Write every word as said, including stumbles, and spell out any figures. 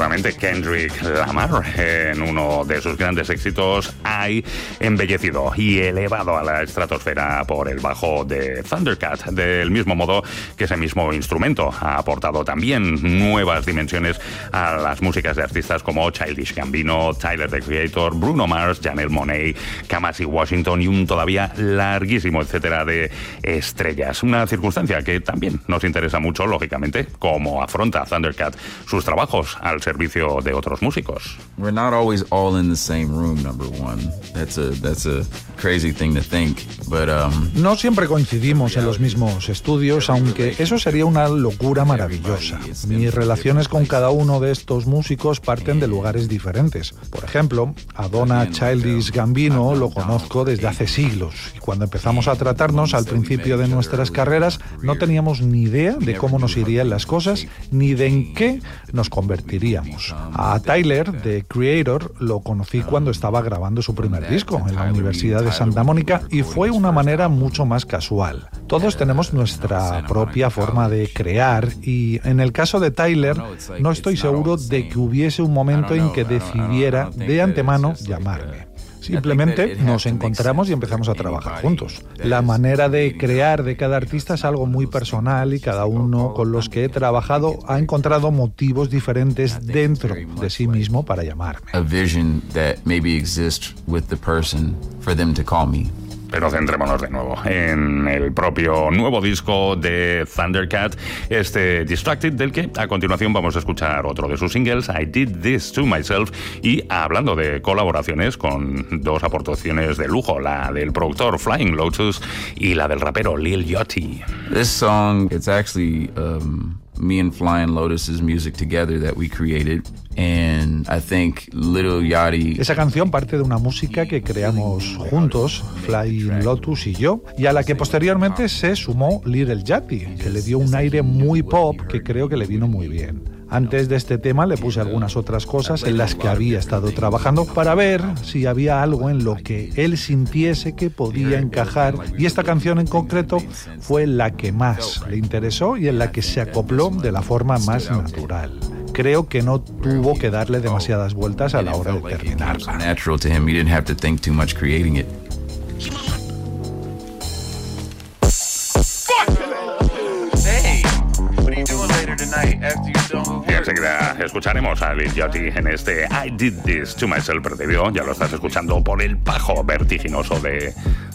efectivamente, Kendrick Lamar, en uno de sus grandes éxitos, I, embellecido y elevado a la estratosfera por el bajo de Thundercat, del mismo modo que ese mismo instrumento ha aportado también nuevas dimensiones a las músicas de artistas como Childish Gambino, Tyler, the Creator, Bruno Mars, Janelle Monáe, Kamasi Washington y un todavía larguísimo etcétera de estrellas. Una circunstancia que también nos interesa mucho, lógicamente, cómo afronta Thundercat sus trabajos al servicio de otros músicos. We're not always all in the same room, number one. That's a that's a crazy thing to think, but um No siempre coincidimos en los mismos estudios, aunque eso sería una locura maravillosa. Mis relaciones con cada uno de estos músicos parten de lugares diferentes. Por ejemplo, a Donna Childish Gambino lo conozco desde hace siglos, y cuando empezamos a tratarnos al principio de nuestras carreras no teníamos ni idea de cómo nos irían las cosas ni de en qué nos convertiríamos. A Tyler, The Creator, lo conocí cuando estaba grabando su primer disco en la Universidad de Santa Mónica y fue una manera mucho más casual. Todos tenemos nuestra propia forma de crear y en el caso de Tyler no estoy seguro de que hubiese un momento en que decidiera de antemano llamarme. Simplemente nos encontramos y empezamos a trabajar juntos. La manera de crear de cada artista es algo muy personal y cada uno con los que he trabajado ha encontrado motivos diferentes dentro de sí mismo para llamarme. A vision that maybe exists with the person for them to call me. Pero centrémonos de nuevo en el propio nuevo disco de Thundercat, este Distracted, del que a continuación vamos a escuchar otro de sus singles, I Did This to Myself, y hablando de colaboraciones con dos aportaciones de lujo, la del productor Flying Lotus y la del rapero Lil Yachty. This song, it's actually um, me and Flying Lotus's music together that we created. And I think Lil Yachty... Esa canción parte de una música que creamos juntos, Flying Lotus y yo, y a la que posteriormente se sumó Lil Yachty, que le dio un aire muy pop que creo que le vino muy bien. Antes de este tema le puse algunas otras cosas en las que había estado trabajando para ver si había algo en lo que él sintiese que podía encajar, y esta canción en concreto fue la que más le interesó y en la que se acopló de la forma más natural. Creo que no tuvo que darle demasiadas vueltas a la hora de terminarla. Y enseguida escucharemos a Lil Yachty en este I Did This to Myself, perdido, ya lo estás escuchando, por el bajo vertiginoso de